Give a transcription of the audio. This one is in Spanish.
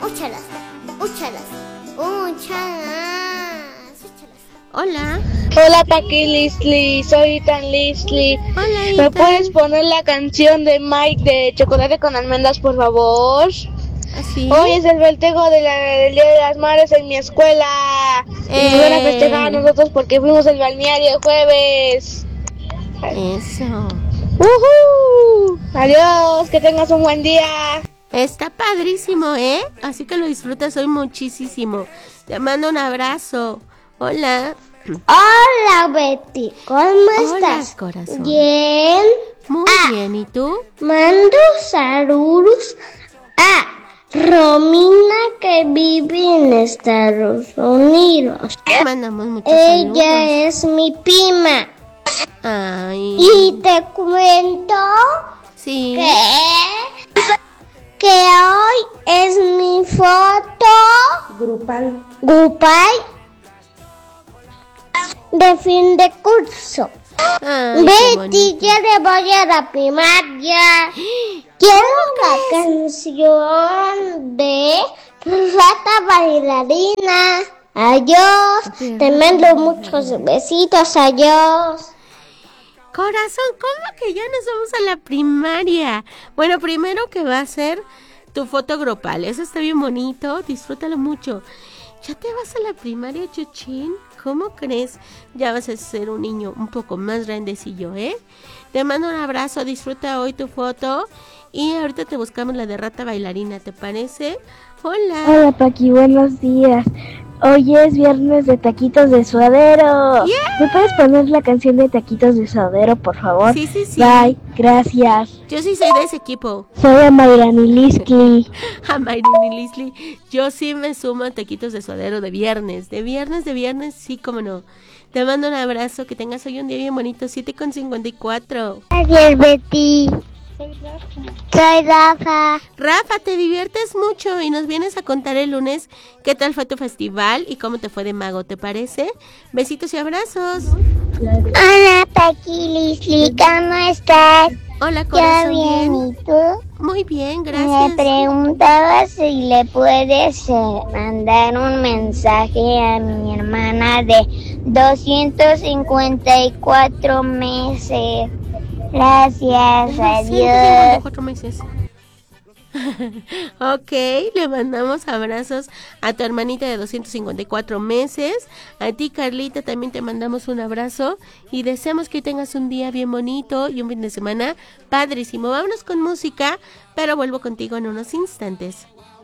úchalas, úchalas, úchalas. Hola. Hola, Paqui Lisli, soy Ethan Lisli. Hola, Ethan. ¿Me puedes poner la canción de Mike de Chocolate con Almendras, por favor? ¿Así? Hoy es el festejo del Día de las Madres en mi escuela. Y nos van a festejar a nosotros porque fuimos al balneario el jueves. Eso. Adiós, que tengas un buen día. Está padrísimo, ¿eh? Así que lo disfrutas hoy muchísimo. Te mando un abrazo. Hola. Hola, Betty. ¿Cómo estás? Corazón. Bien. Muy bien. ¿Y tú? Mando saludos a Romina, que vive en Estados Unidos. Mandamos muchos saludos. Ella es mi prima. Ay. Y te cuento Sí. que hoy es mi foto grupal de fin de curso. Ay, Betty, ya le voy a la primaria. Quiero la canción de Rata Bailarina. Adiós. Te mando muchos besitos. Adiós. Corazón, ¿cómo que ya nos vamos a la primaria? Bueno, primero que va a ser tu foto grupal. Eso está bien bonito. Disfrútalo mucho. ¿Ya te vas a la primaria, Chuchín? ¿Cómo crees? Ya vas a ser un niño un poco más grandecillo, ¿eh? Te mando un abrazo, disfruta hoy tu foto y ahorita te buscamos la de Rata Bailarina, ¿te parece? Hola. Hola, Paqui, buenos días. Hoy es viernes de taquitos de suadero. Yeah. ¿Me puedes poner la canción de taquitos de suadero, por favor? Sí. Bye, gracias. Yo sí soy de ese equipo. Soy Amairani Lisli. Amairani Lisli. Yo sí me sumo a taquitos de suadero de viernes. De viernes, sí, cómo no. Te mando un abrazo, que tengas hoy un día bien bonito, 7:54. Gracias, Betty. Soy Rafa. Rafa, te diviertes mucho y nos vienes a contar el lunes qué tal fue tu festival y cómo te fue de mago, ¿te parece? Besitos y abrazos. Hola, Paqui Lisli, ¿cómo estás? Hola, corazón. Yo bien, ¿y tú? Muy bien, gracias. Me preguntaba si le puedes mandar un mensaje a mi hermana de 254 meses. Gracias, adiós. 4 meses. Ok, le mandamos abrazos a tu hermanita de 254 meses. A ti, Carlita, también te mandamos un abrazo y deseamos que tengas un día bien bonito y un fin de semana padrísimo. Vámonos con música, pero vuelvo contigo en unos instantes.